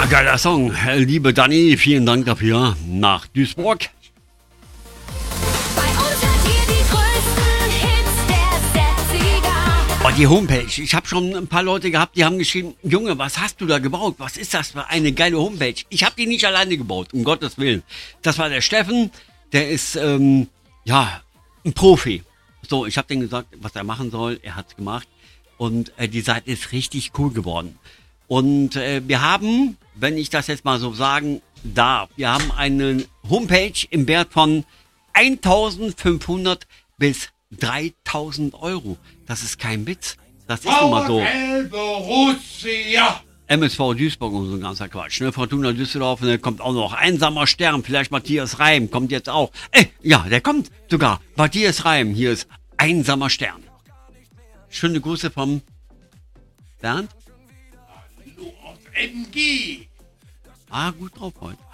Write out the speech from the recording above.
Ja, geiler Song. Liebe Dani, vielen Dank dafür. Nach Duisburg. Bei uns hört ihr die größten Hits der 60er. Oh, die Homepage. Ich habe schon ein paar Leute gehabt, die haben geschrieben, Junge, was hast du da gebaut? Was ist das für eine geile Homepage? Ich habe die nicht alleine gebaut, um Gottes Willen. Das war der Steffen, der ist, ein Profi. So, ich habe dem gesagt, was er machen soll. Er hat's gemacht. Und die Seite ist richtig cool geworden. Und wir haben, wenn ich das jetzt mal so sagen darf, wir haben eine Homepage im Wert von 1.500 bis 3.000 Euro. Das ist kein Witz. Das ist nun mal so. Borussia. MSV Duisburg und so ein ganzer Quatsch. Ne? Fortuna Düsseldorf, ne? Kommt auch noch. Einsamer Stern, vielleicht Matthias Reim, kommt jetzt auch. Ja, der kommt sogar. Matthias Reim, hier ist Einsamer Stern. Schöne Grüße vom Bernd. Hallo aus MG. Gut drauf heute.